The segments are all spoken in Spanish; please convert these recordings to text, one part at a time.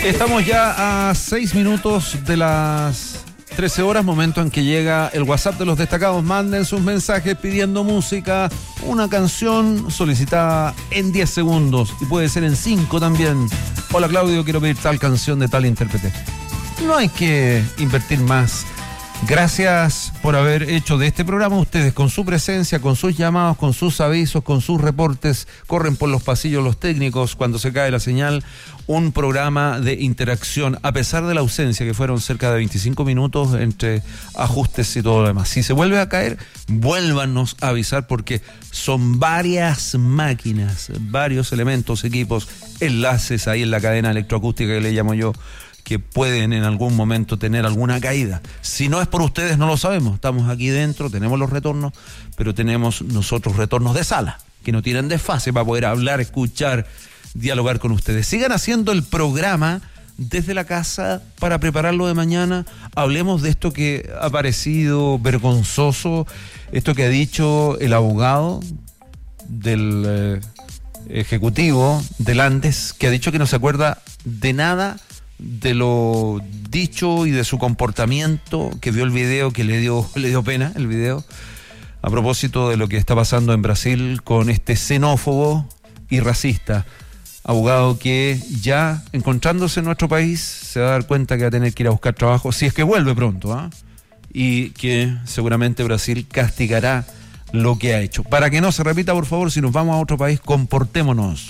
Estamos ya a 6 minutos de las 13 horas, momento en que llega el WhatsApp de los destacados. Manden sus mensajes pidiendo música, una canción solicitada en 10 segundos y puede ser en 5 también. Hola Claudio, quiero pedir tal canción de tal intérprete. No hay que invertir más. Gracias por haber hecho de este programa, ustedes con su presencia, con sus llamados, con sus avisos, con sus reportes, corren por los pasillos los técnicos cuando se cae la señal, un programa de interacción, a pesar de la ausencia, que fueron cerca de 25 minutos entre ajustes y todo lo demás. Si se vuelve a caer, vuélvanos a avisar, porque son varias máquinas, varios elementos, equipos, enlaces ahí en la cadena electroacústica que le llamo yo, que pueden en algún momento tener alguna caída. Si no es por ustedes, no lo sabemos. Estamos aquí dentro, tenemos los retornos, pero tenemos nosotros retornos de sala, que no tienen desfase para poder hablar, escuchar, dialogar con ustedes. Sigan haciendo el programa desde la casa para prepararlo de mañana. Hablemos de esto que ha parecido vergonzoso, esto que ha dicho el abogado del ejecutivo del Andes, que ha dicho que no se acuerda de nada de lo dicho y de su comportamiento, que vio el video, que le dio pena el video, a propósito de lo que está pasando en Brasil con este xenófobo y racista abogado, que ya encontrándose en nuestro país se va a dar cuenta que va a tener que ir a buscar trabajo, si es que vuelve pronto, y que seguramente Brasil castigará lo que ha hecho. Para que no se repita, por favor, si nos vamos a otro país, comportémonos.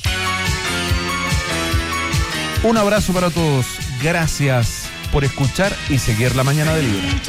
Un abrazo para todos, gracias por escuchar y seguir La Mañana de Libra.